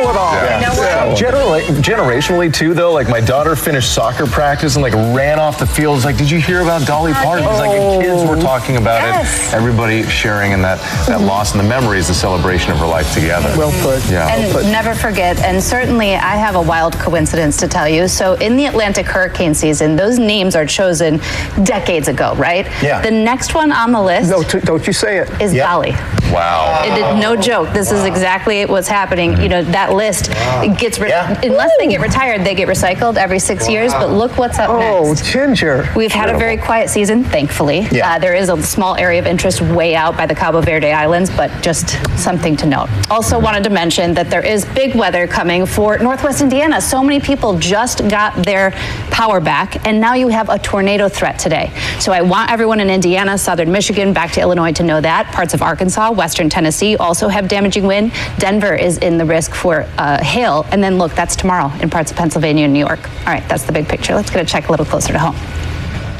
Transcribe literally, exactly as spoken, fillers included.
know it all. Yeah. You know what? Generally, generationally too, though, like my daughter finished soccer practice and like ran off the field. It's like, did you hear about Dolly Parton? It's like the kids were talking about Yes. it. Everybody sharing in that that loss and the memories, the celebration of her life together. Well put. Yeah. And Well put. never forget, and certainly I have a wild coincidence to tell you. So in the Atlantic hurricane season, those names are chosen decades ago, right? Yeah. The next one on the list No, t- don't you say it. is Yep. Dolly. Wow. It is no joke. This is exactly what's happening. You know, that list gets, re- Yeah. unless they get retired, they get recycled every six years. But look what's up Oh, next. Ginger. We've had a very quiet season, thankfully. Yeah. Uh, there is a small area of interest way out by the Cabo Verde Islands, but just something to note. Also wanted to mention that there is big weather coming for Northwest Indiana. So many people just got their power back, and now you have a tornado threat today. So I want everyone in Indiana, southern Michigan, back to Illinois to know that. Parts of Arkansas, western Tennessee also have damaging wind. Denver is in the risk for uh, hail. And then look, that's tomorrow in parts of Pennsylvania and New York. All right, that's the big picture. Let's get a check a little closer to home.